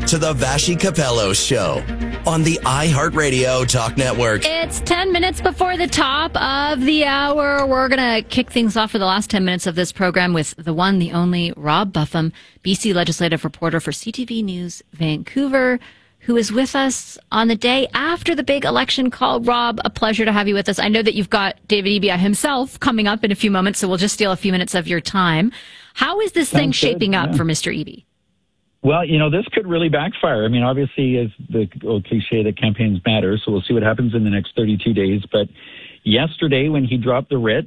to the Vashi Capello Show on the iHeartRadio Talk Network. It's 10 minutes before the top of the hour. We're going to kick things off for the last 10 minutes of this program with the one, the only Rob Buffum, BC legislative reporter for CTV News Vancouver, who is with us on the day after the big election call. Rob, a pleasure to have you with us. I know that you've got David Eby himself coming up in a few moments, so we'll just steal a few minutes of your time. How is this thing shaping up for Mr. Eby? Well, this could really backfire. I mean, obviously, as the old cliche that campaigns matter, so we'll see what happens in the next 32 days. But yesterday, when he dropped the writ,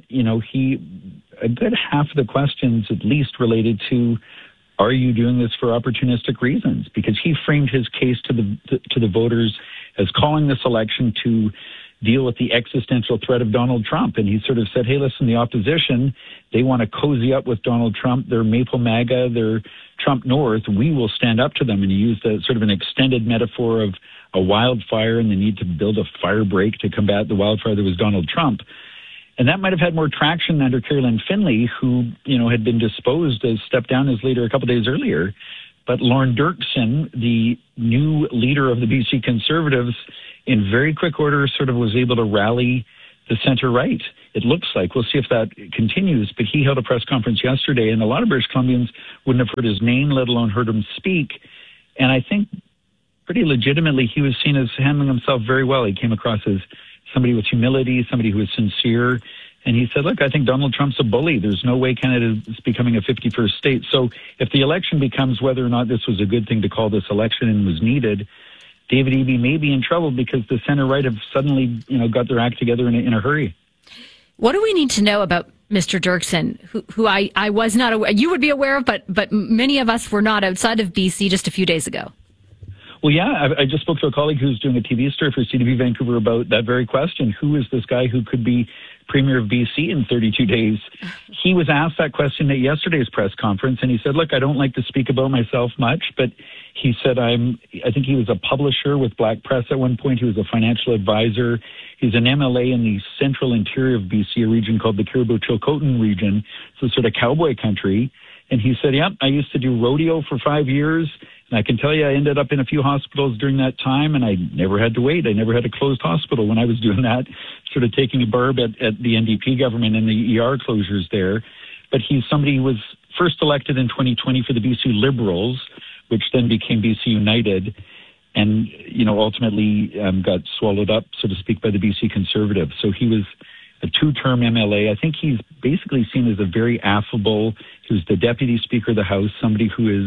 a good half of the questions at least related to, are you doing this for opportunistic reasons? Because he framed his case to the voters as calling this election to deal with the existential threat of Donald Trump. And he sort of said, hey, listen, the opposition, they want to cozy up with Donald Trump. They're Maple MAGA, they're Trump North. We will stand up to them. And he used a sort of an extended metaphor of a wildfire and the need to build a fire break to combat the wildfire that was Donald Trump. And that might have had more traction under Carolyn Finley, who, had been disposed to step down as leader a couple days earlier. But Lorne Dirksen, the new leader of the BC Conservatives, in very quick order sort of was able to rally the center-right. It looks like. We'll see if that continues. But he held a press conference yesterday, and a lot of British Columbians wouldn't have heard his name, let alone heard him speak. And I think pretty legitimately he was seen as handling himself very well. He came across as somebody with humility, somebody who was sincere. And he said, look, I think Donald Trump's a bully. There's no way Canada is becoming a 51st state. So if the election becomes whether or not this was a good thing to call this election and was needed, David Eby may be in trouble because the center-right have suddenly, got their act together in a hurry. What do we need to know about Mr. Dirksen, who I was not aware, you would be aware of, but many of us were not outside of BC just a few days ago? Well, yeah, I just spoke to a colleague who's doing a TV story for CTV Vancouver about that very question. Who is this guy who could be Premier of BC in 32 days? He was asked that question at yesterday's press conference, and he said, look, I don't like to speak about myself much, but he said, I think he was a publisher with Black Press at one point. He was a financial advisor. He's an MLA in the central interior of BC, a region called the Cariboo-Chilcotin region. So sort of cowboy country. And he said, yep, I used to do rodeo for 5 years. And I can tell you, I ended up in a few hospitals during that time, and I never had to wait. I never had a closed hospital when I was doing that, sort of taking a burb at the NDP government and the ER closures there. But he's somebody who was first elected in 2020 for the BC Liberals, which then became BC United, and, ultimately got swallowed up, so to speak, by the BC Conservatives. So he was a two-term MLA. I think he's basically seen as a very affable, he was the Deputy Speaker of the House, somebody who is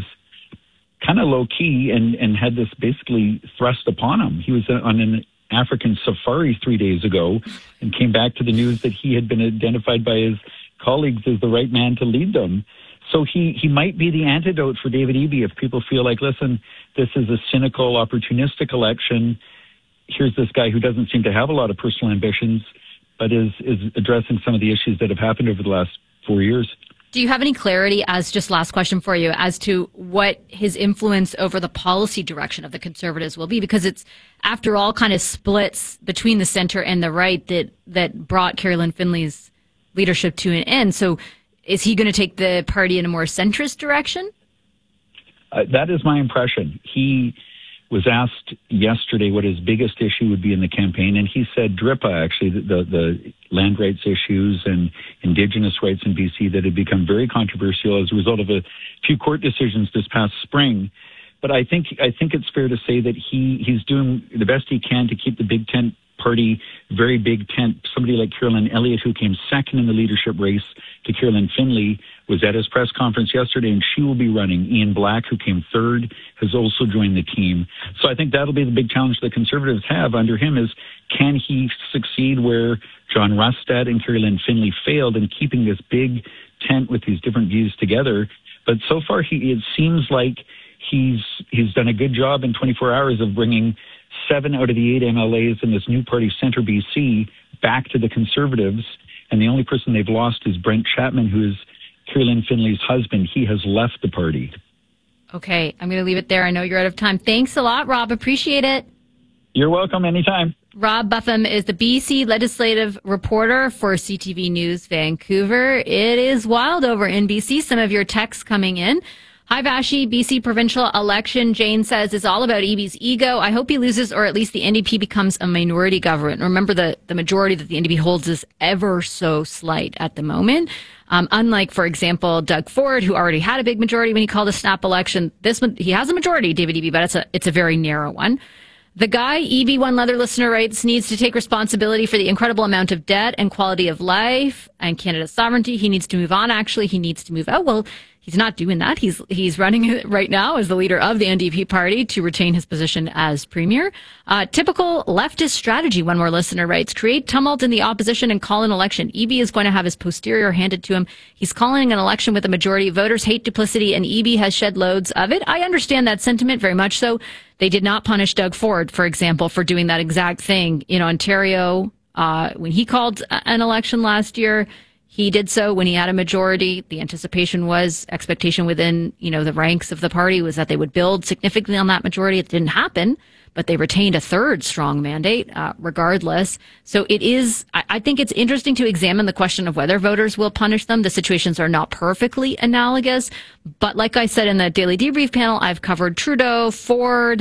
kind of low-key and had this basically thrust upon him. He was on an African safari 3 days ago and came back to the news that he had been identified by his colleagues as the right man to lead them. So he might be the antidote for David Eby if people feel like, listen, this is a cynical, opportunistic election. Here's this guy who doesn't seem to have a lot of personal ambitions, but is addressing some of the issues that have happened over the last 4 years. Do you have any clarity, as just last question for you, as to what his influence over the policy direction of the Conservatives will be? Because it's, after all, kind of splits between the center and the right that brought Carolyn Finley's leadership to an end. So is he going to take the party in a more centrist direction? That is my impression. He was asked yesterday what his biggest issue would be in the campaign, and he said DRIPA, actually, the land rights issues and Indigenous rights in BC that had become very controversial as a result of a few court decisions this past spring. But I think it's fair to say that he's doing the best he can to keep the big tent party, very big tent. Somebody like Carolyn Elliott, who came second in the leadership race to Carolyn Finley, was at his press conference yesterday, and she will be running. Ian Black, who came third, has also joined the team. So I think that'll be the big challenge the Conservatives have under him is, can he succeed where John Rustad and Carolyn Finley failed in keeping this big tent with these different views together? But so far, it seems like he's done a good job in 24 hours of bringing 7 out of the 8 MLAs in this new party, Centre BC, back to the Conservatives. And the only person they've lost is Brent Chapman, who is Carolyn Finley's husband. He has left the party. Okay, I'm going to leave it there. I know you're out of time. Thanks a lot, Rob. Appreciate it. You're welcome anytime. Rob Buffum is the BC legislative reporter for CTV News Vancouver. It is wild over in BC. Some of your texts coming in. Hi, Vashi. BC provincial election, Jane says, is all about EB's ego. I hope he loses, or at least the NDP becomes a minority government. Remember, the majority that the NDP holds is ever so slight at the moment. Unlike, for example, Doug Ford, who already had a big majority when he called a snap election. This one, he has a majority, David Eby, but it's a very narrow one. The guy, EB1 Leather listener writes, needs to take responsibility for the incredible amount of debt and quality of life and Canada's sovereignty. He needs to move on, actually. He needs to move out. Well, he's not doing that. He's running right now as the leader of the NDP party to retain his position as premier. Typical leftist strategy, one more listener writes, create tumult in the opposition and call an election. EB is going to have his posterior handed to him. He's calling an election with a majority. Voters hate duplicity, and EB has shed loads of it. I understand that sentiment very much so. They did not punish Doug Ford, for example, for doing that exact thing in Ontario. When he called an election last year, he did so when he had a majority. The expectation within, the ranks of the party was that they would build significantly on that majority. It didn't happen, but they retained a third strong mandate, regardless. So I think it's interesting to examine the question of whether voters will punish them. The situations are not perfectly analogous, but like I said in the Daily Debrief panel, I've covered Trudeau, Ford,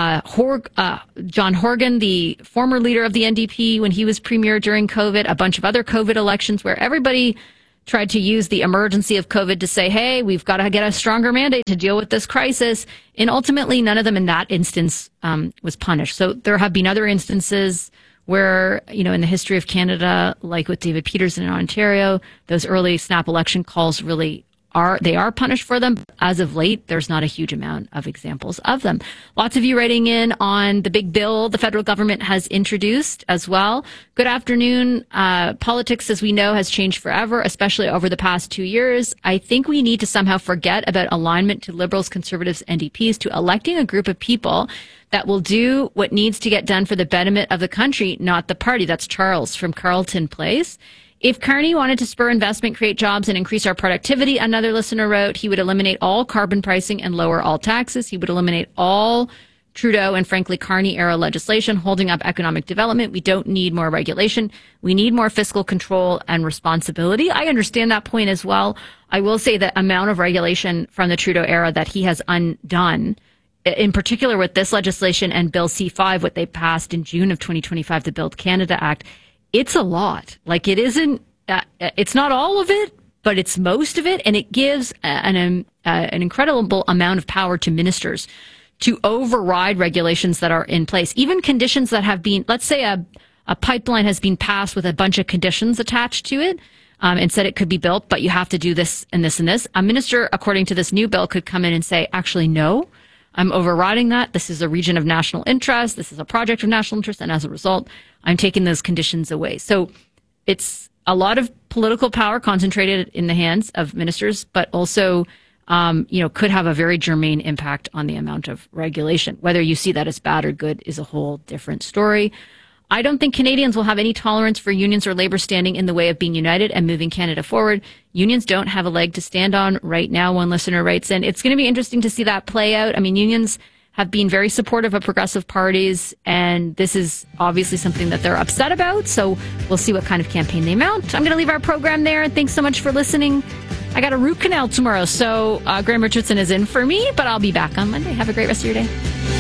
John Horgan, the former leader of the NDP when he was premier during COVID, a bunch of other COVID elections where everybody tried to use the emergency of COVID to say, hey, we've got to get a stronger mandate to deal with this crisis. And ultimately, none of them in that instance was punished. So there have been other instances where, in the history of Canada, like with David Peterson in Ontario, those early snap election calls really are punished for them. As of late, there's not a huge amount of examples of them. Lots of you writing in on the big bill the federal government has introduced as well. Good afternoon. Politics, as we know, has changed forever, especially over the past 2 years. I think we need to somehow forget about alignment to Liberals, Conservatives, NDPs to electing a group of people that will do what needs to get done for the betterment of the country, not the party. That's Charles from Carleton Place. If Carney wanted to spur investment, create jobs, and increase our productivity, another listener wrote, he would eliminate all carbon pricing and lower all taxes. He would eliminate all Trudeau and, frankly, Carney-era legislation holding up economic development. We don't need more regulation. We need more fiscal control and responsibility. I understand that point as well. I will say the amount of regulation from the Trudeau era that he has undone, in particular with this legislation and Bill C-5, what they passed in June of 2025, the Build Canada Act, it's a lot. Like, it isn't, it's not all of it, but it's most of it. And it gives an incredible amount of power to ministers to override regulations that are in place. Even conditions that have been, let's say a pipeline has been passed with a bunch of conditions attached to it, and said it could be built, but you have to do this and this and this. A minister, according to this new bill, could come in and say, actually, no, I'm overriding that. This is a region of national interest. This is a project of national interest. And as a result, I'm taking those conditions away. So it's a lot of political power concentrated in the hands of ministers, but also, could have a very germane impact on the amount of regulation. Whether you see that as bad or good is a whole different story. I don't think Canadians will have any tolerance for unions or labor standing in the way of being united and moving Canada forward. Unions don't have a leg to stand on right now, one listener writes, and it's going to be interesting to see that play out. I mean, unions have been very supportive of progressive parties, and this is obviously something that they're upset about, so we'll see what kind of campaign they mount. I'm going to leave our program there. Thanks so much for listening. I got a root canal tomorrow, so Graham Richardson is in for me, but I'll be back on Monday. Have a great rest of your day.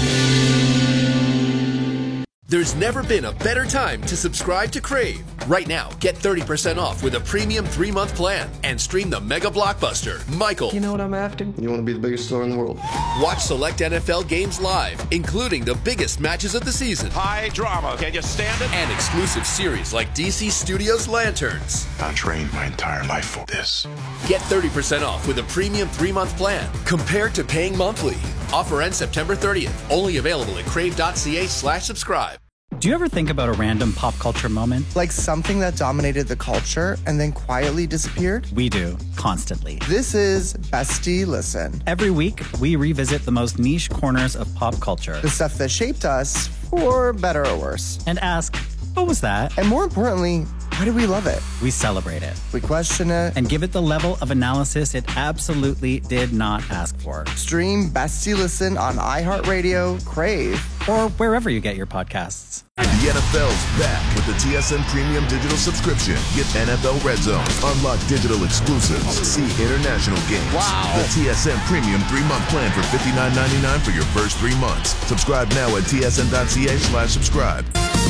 There's never been a better time to subscribe to Crave. Right now, get 30% off with a premium 3-month plan and stream the mega blockbuster, Michael. You know what I'm after? You want to be the biggest star in the world. Watch select NFL games live, including the biggest matches of the season. High drama. Can you stand it? And exclusive series like DC Studios Lanterns. I trained my entire life for this. Get 30% off with a premium 3-month plan compared to paying monthly. Offer ends September 30th. Only available at crave.ca/subscribe. Do you ever think about a random pop culture moment? Like something that dominated the culture and then quietly disappeared? We do, constantly. This is Bestie Listen. Every week, we revisit the most niche corners of pop culture. The stuff that shaped us, for better or worse. And ask, what was that? And more importantly, Why do we love it? We celebrate it. We question it. And give it the level of analysis it absolutely did not ask for. Stream Bestie Listen on iHeartRadio, Crave, or wherever you get your podcasts. The NFL's back with the TSN Premium Digital subscription. Get NFL Red Zone, unlock digital exclusives, see international games. Wow. The TSN Premium 3-month plan for $59.99 for your first 3 months. Subscribe now at tsn.ca/subscribe.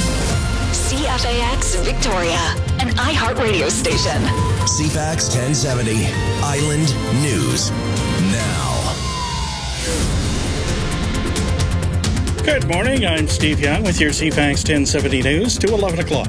CFAX Victoria, an iHeartRadio station. CFAX 1070, Island News Now. Good morning, I'm Steve Young with your CFAX 1070 News to 11 o'clock.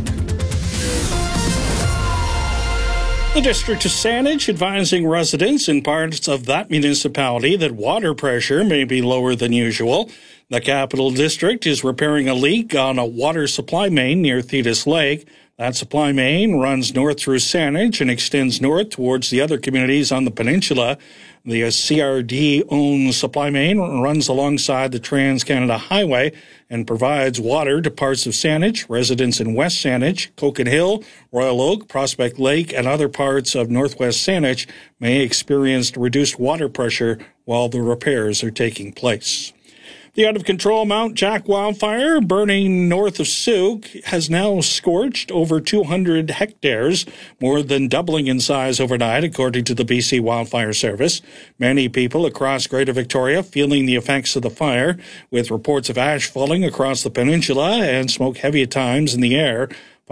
The District of Saanich advising residents in parts of that municipality that water pressure may be lower than usual. The Capital District is repairing a leak on a water supply main near Thetis Lake. That supply main runs north through Saanich and extends north towards the other communities on the peninsula. The CRD-owned supply main runs alongside the Trans-Canada Highway and provides water to parts of Saanich. Residents in West Saanich, Coquin Hill, Royal Oak, Prospect Lake, and other parts of northwest Saanich may experience reduced water pressure while the repairs are taking place. The out-of-control Mount Jack wildfire burning north of Souk has now scorched over 200 hectares, more than doubling in size overnight, according to the BC Wildfire Service. Many people across Greater Victoria feeling the effects of the fire, with reports of ash falling across the peninsula and smoke heavy at times in the air.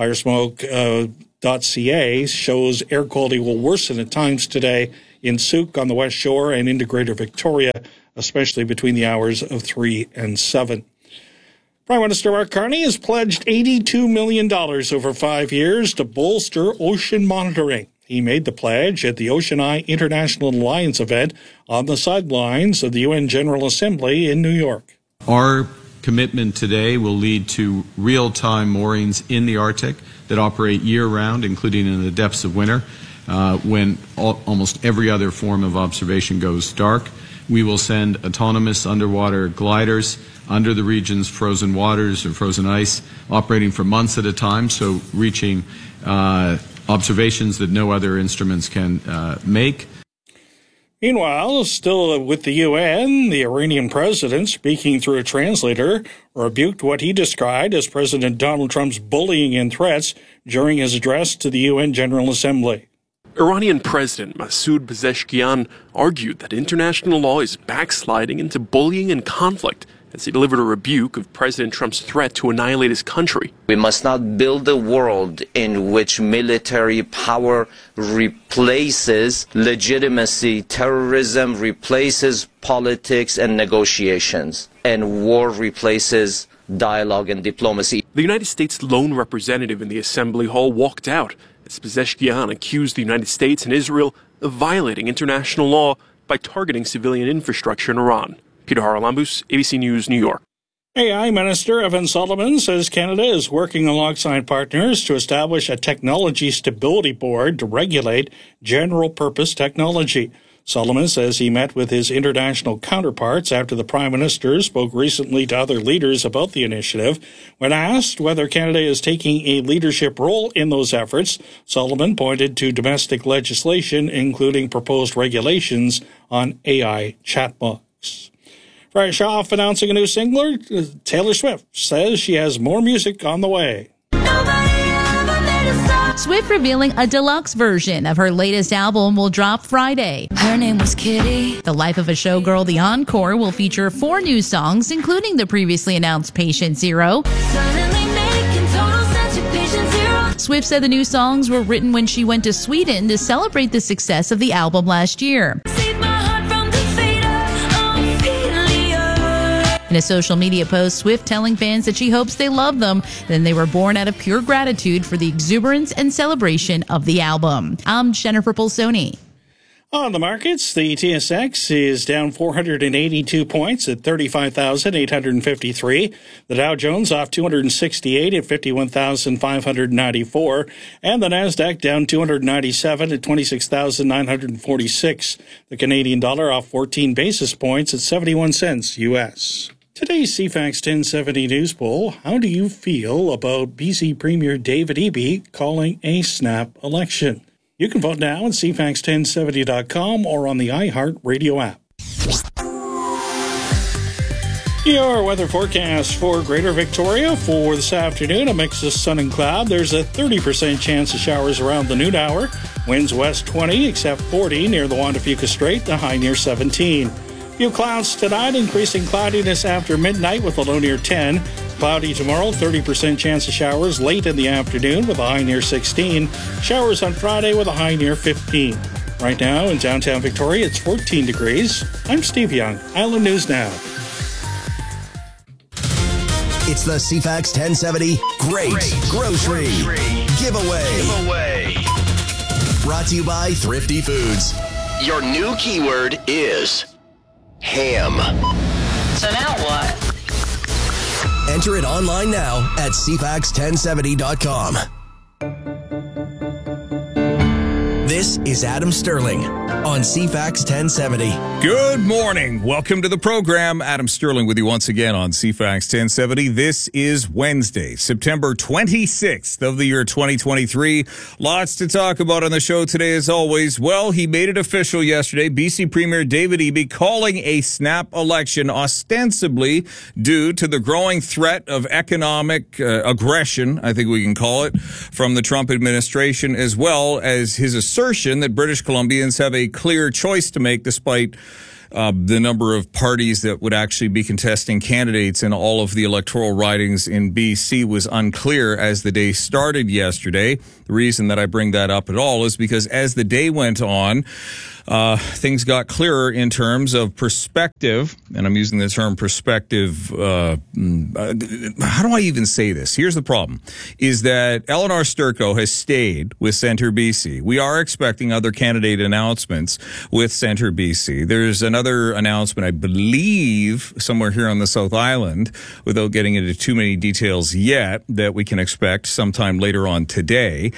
Firesmoke.ca shows air quality will worsen at times today in Souk on the West Shore and into Greater Victoria, especially between the hours of 3 and 7. Prime Minister Mark Carney has pledged $82 million over 5 years to bolster ocean monitoring. He made the pledge at the Ocean Eye International Alliance event on the sidelines of the UN General Assembly in New York. Our commitment today will lead to real-time moorings in the Arctic that operate year-round, including in the depths of winter, when almost every other form of observation goes dark. We will send autonomous underwater gliders under the region's frozen waters or frozen ice, operating for months at a time, so reaching observations that no other instruments can make. Meanwhile, still with the UN, the Iranian president, speaking through a translator, rebuked what he described as President Donald Trump's bullying and threats during his address to the UN General Assembly. Iranian President Masoud Pezeshkian argued that international law is backsliding into bullying and conflict as he delivered a rebuke of President Trump's threat to annihilate his country. We must not build a world in which military power replaces legitimacy, terrorism replaces politics and negotiations, and war replaces dialogue and diplomacy. The United States lone representative in the Assembly Hall walked out as Pezeshkian accused the United States and Israel of violating international law by targeting civilian infrastructure in Iran. Peter Haralambous, ABC News, New York. AI Minister Evan Solomon says Canada is working alongside partners to establish a technology stability board to regulate general-purpose technology. Solomon says he met with his international counterparts after the Prime Minister spoke recently to other leaders about the initiative. When asked whether Canada is taking a leadership role in those efforts, Solomon pointed to domestic legislation, including proposed regulations on AI chatbots. Fresh off announcing a new single, Taylor Swift says she has more music on the way. Swift revealing a deluxe version of her latest album will drop Friday. Her name was Kitty. The Life of a Showgirl, the Encore, will feature 4 new songs, including the previously announced Patient Zero. Swift said the new songs were written when she went to Sweden to celebrate the success of the album last year. In a social media post, Swift telling fans that she hopes they love them, then they were born out of pure gratitude for the exuberance and celebration of the album. I'm Jennifer Polsoni. On the markets, the TSX is down 482 points at 35,853. The Dow Jones off 268 at 51,594. And the Nasdaq down 297 at 26,946. The Canadian dollar off 14 basis points at 71 cents U.S. Today's CFAX 1070 News Poll. How do you feel about BC Premier David Eby calling a snap election? You can vote now at cfax1070.com or on the iHeart Radio app. Your weather forecast for Greater Victoria for this afternoon, a mix of sun and cloud. There's a 30% chance of showers around the noon hour. Winds west 20, except 40 near the Juan de Fuca Strait, the high near 17. Few clouds tonight, increasing cloudiness after midnight with a low near 10. Cloudy tomorrow, 30% chance of showers late in the afternoon with a high near 16. Showers on Friday with a high near 15. Right now in downtown Victoria, it's 14 degrees. I'm Steve Young, Island News Now. It's the CFAX 1070 Great Grocery Giveaway. Brought to you by Thrifty Foods. Your new keyword is ham. So now what? Enter it online now at cfax1070.com. This is Adam Sterling on CFAX 1070. Good morning. Welcome to the program. Adam Sterling with you once again on CFAX 1070. This is Wednesday, September 26th of the year 2023. Lots to talk about on the show today as always. Well, he made it official yesterday. BC Premier David Eby calling a snap election ostensibly due to the growing threat of economic aggression, I think we can call it, from the Trump administration, as well as his assertion that British Columbians have a clear choice to make despite the number of parties that would actually be contesting candidates in all of the electoral ridings in BC was unclear as the day started yesterday. The reason that I bring that up at all is because as the day went on, things got clearer in terms of perspective, and I'm using the term perspective. How do I even say this? Here's the problem, is that Eleanor Sturko has stayed with Centre BC. We are expecting other candidate announcements with Centre BC. There's another announcement, I believe, somewhere here on the South Island, without getting into too many details yet, that we can expect sometime later on today.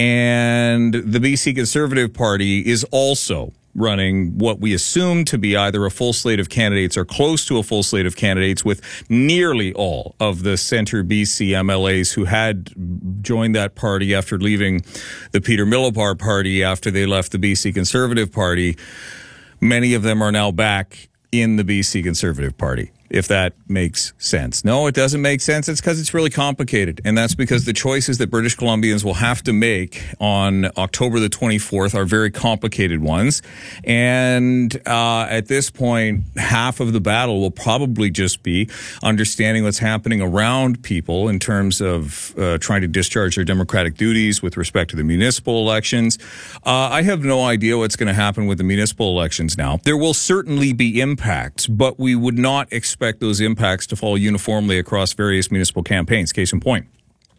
And the BC Conservative Party is also running what we assume to be either a full slate of candidates or close to a full slate of candidates, with nearly all of the Centre BC MLAs who had joined that party after leaving the Peter Millibar Party after they left the BC Conservative Party. Many of them are now back in the BC Conservative Party, if that makes sense. No, it doesn't make sense. It's because it's really complicated. And that's because the choices that British Columbians will have to make on October the 24th are very complicated ones. And at this point, half of the battle will probably just be understanding what's happening around people in terms of trying to discharge their democratic duties with respect to the municipal elections. I have no idea what's going to happen with the municipal elections now. There will certainly be impacts, but we would not expect those impacts to fall uniformly across various municipal campaigns. Case in point,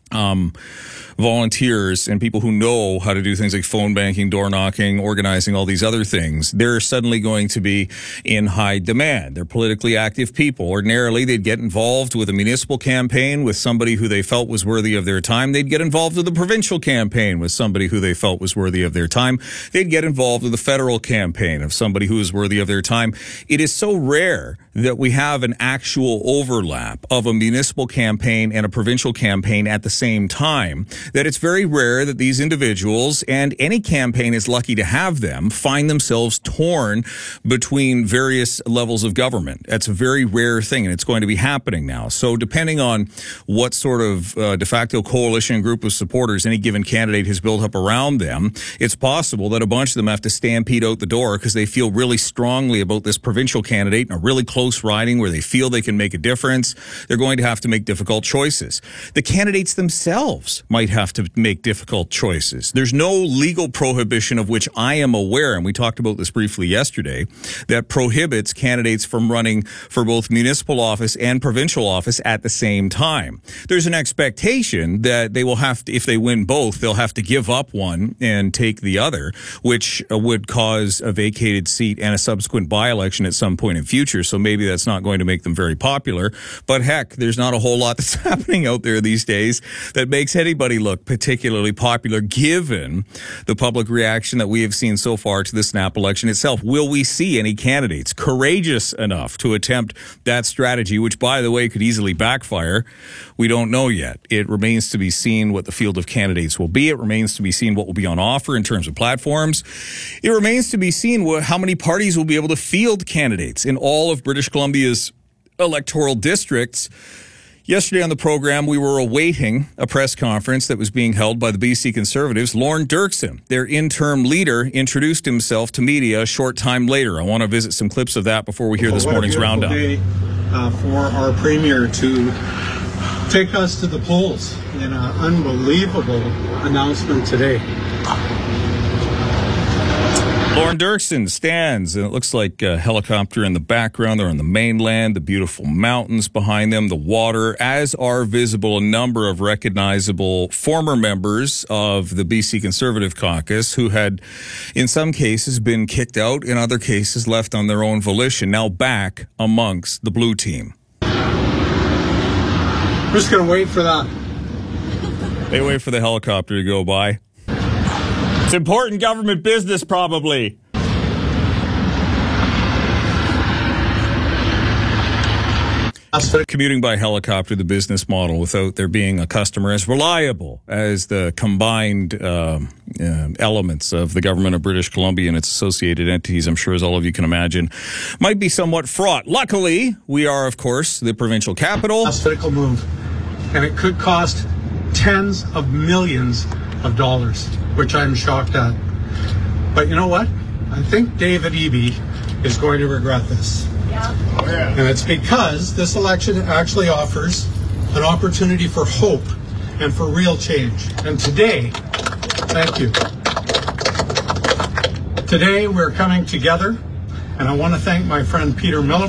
volunteers and people who know how to do things like phone banking, door knocking, organizing, all these other things, they're suddenly going to be in high demand. They're politically active people. Ordinarily, they'd get involved with a municipal campaign with somebody who they felt was worthy of their time. They'd get involved with a provincial campaign with somebody who they felt was worthy of their time. They'd get involved with a federal campaign of somebody who is worthy of their time. It is so rare that we have an actual overlap of a municipal campaign and a provincial campaign at the same time, that it's very rare that these individuals, and any campaign is lucky to have them, find themselves torn between various levels of government. That's a very rare thing, and it's going to be happening now. So depending on what sort of de facto coalition group of supporters any given candidate has built up around them, it's possible that a bunch of them have to stampede out the door because they feel really strongly about this provincial candidate in a really close riding where they feel they can make a difference. They're going to have to make difficult choices. The candidates themselves might have to make difficult choices. There's no legal prohibition of which I am aware, and we talked about this briefly yesterday, that prohibits candidates from running for both municipal office and provincial office at the same time. There's an expectation that they will have to, if they win both, they'll have to give up one and take the other, which would cause a vacated seat and a subsequent by-election at some point in future. So maybe that's not going to make them very popular. But heck, there's not a whole lot that's happening out there these days. that makes anybody look particularly popular given the public reaction that we have seen so far to the snap election itself. Will we see any candidates courageous enough to attempt that strategy, which, by the way, could easily backfire? We don't know yet. It remains to be seen what the field of candidates will be. It remains to be seen what will be on offer in terms of platforms. It remains to be seen how many parties will be able to field candidates in all of British Columbia's electoral districts. Yesterday on the program, we were awaiting a press conference that was being held by the BC Conservatives. Lorne Dirksen, their interim leader, introduced himself to media a short time later. I want to visit some clips of that before we hear this morning's roundup. For our premier to take us to the polls in an unbelievable announcement today. Lorne Dirksen stands, and it looks like a helicopter in the background. They're on the mainland, the beautiful mountains behind them, the water, as are visible a number of recognizable former members of the BC Conservative Caucus who had, in some cases, been kicked out, in other cases, left on their own volition, now back amongst the blue team. We're just going to wait for that. They wait for the helicopter to go by. It's important government business, probably. Commuting by helicopter, the business model, without there being a customer as reliable as the combined elements of the government of British Columbia and its associated entities, I'm sure, as all of you can imagine, might be somewhat fraught. Luckily, we are, of course, the provincial capital. That's a critical move, and it could cost tens of millions of dollars, which I'm shocked at. But you know what? I think David Eby is going to regret this. Yeah. And it's because this election actually offers an opportunity for hope and for real change. And today, thank you. Today we're coming together, and I want to thank my friend Peter Miller.